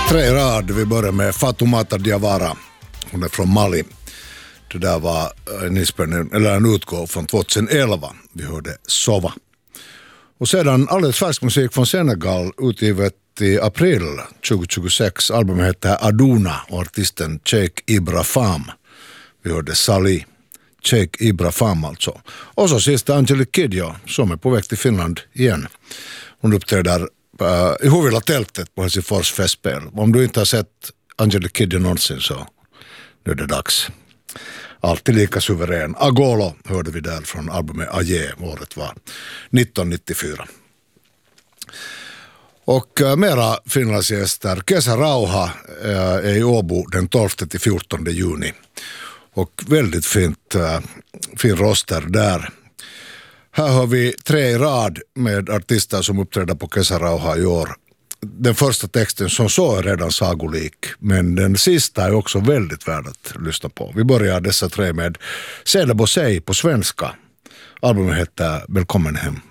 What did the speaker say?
Tre i rad. Vi börjar med Fatoumata Diawara. Hon är från Mali. Det där var en utgåva från 2011. Vi hörde Sova. Och sedan alldeles färsk musik från Senegal utgivet i april 2026. Albumet heter Aduna och artisten Cheikh Ibra Fam. Vi hörde Sali. Cheikh Ibra Fam alltså. Och så sist Angelique Kidjo som är på väg till Finland igen. Hon uppträder i Hovila-tältet på Helsingfors festspel. Om du inte har sett Angelique Kidjo någonsin så nu är det dags. Alltid lika suverän. Agolo hörde vi där från albumet Aje. Året var 1994. Och mera finlandsgäster. Kesa Rauha är i Åbo den 12-14 juni. Och väldigt fin roster där. Här har vi tre i rad med artister som uppträder på Kesa Rauha i år. Den första texten som så är redan sagolik, men den sista är också väldigt värd att lyssna på. Vi börjar dessa tre med Cedebo Sei på svenska. Albumet heter Välkommen hem.